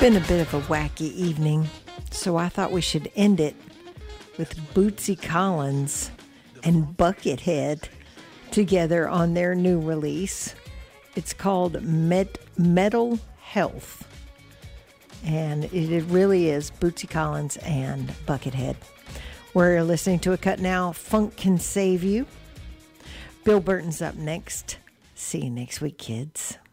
Been a bit of a wacky evening, so I thought we should end it with Bootsy Collins and Buckethead together on their new release. It's called Metal Health, and it really is Bootsy Collins and Buckethead. We're listening to a cut now, Funk Can Save You. Bill Burton's up next. See you next week, kids.